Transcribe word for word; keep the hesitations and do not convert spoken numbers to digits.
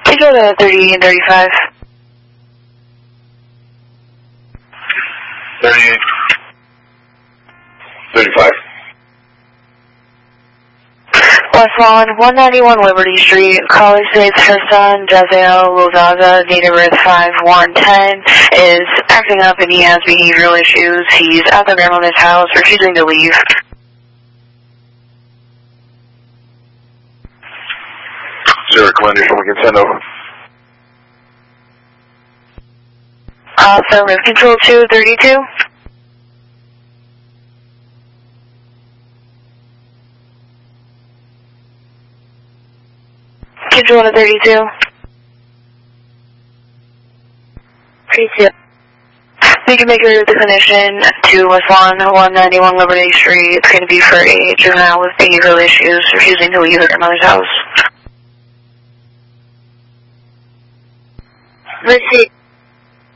Please go to thirty and thirty-five. thirty-eight. thirty-five. West Lawn, one ninety-one Liberty Street. Caller states her son, Jaziel Lozaga, date of birth five one ten, is acting up and he has behavioral issues. He's at the grandmother's house, refusing to leave. Is there a clinician we can send over? Affirmative. Control two thirty-two. Control to thirty-two. thirty-two. We can make it to the clinician to West Lawn, one ninety-one Liberty Street. It's going to be for a juvenile with behavioral issues, refusing to leave their mother's house. Let's see.